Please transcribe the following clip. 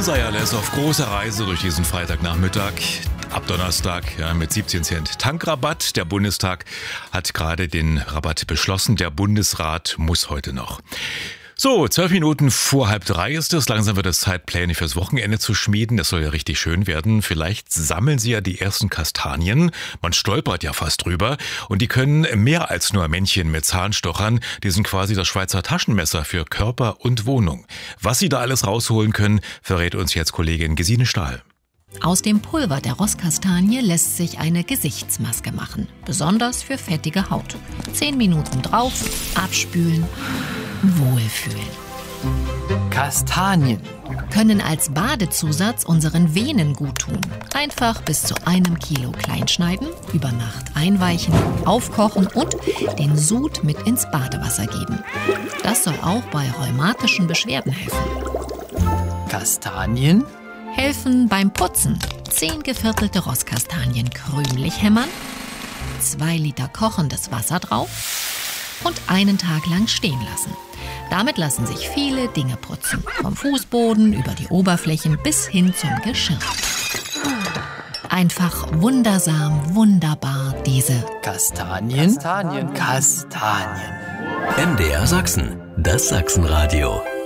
Lisa Jalla ist auf großer Reise durch diesen Freitagnachmittag. Ab Donnerstag mit 17 Cent Tankrabatt. Der Bundestag hat gerade den Rabatt beschlossen. Der Bundesrat muss heute noch. So, 12 Minuten vor 2:30 ist es. Langsam wird es Zeit, Pläne fürs Wochenende zu schmieden. Das soll ja richtig schön werden. Vielleicht sammeln Sie ja die ersten Kastanien. Man stolpert ja fast drüber. Und die können mehr als nur Männchen mit Zahnstochern. Die sind quasi das Schweizer Taschenmesser für Körper und Wohnung. Was Sie da alles rausholen können, verrät uns jetzt Kollegin Gesine Stahl. Aus dem Pulver der Rosskastanie lässt sich eine Gesichtsmaske machen. Besonders für fettige Haut. 10 Minuten drauf, abspülen, wohlfühlen. Kastanien Können als Badezusatz unseren Venen guttun. Einfach bis zu 1 Kilo klein schneiden, über Nacht einweichen, aufkochen und den Sud mit ins Badewasser geben. Das soll auch bei rheumatischen Beschwerden helfen. Kastanien Helfen beim Putzen. 10 geviertelte Rosskastanien krümelig hämmern, 2 Liter kochendes Wasser drauf und einen Tag lang stehen lassen. Damit lassen sich viele Dinge putzen. Vom Fußboden über die Oberflächen bis hin zum Geschirr. Einfach wundersam, wunderbar diese Kastanien. MDR Sachsen, das Sachsenradio.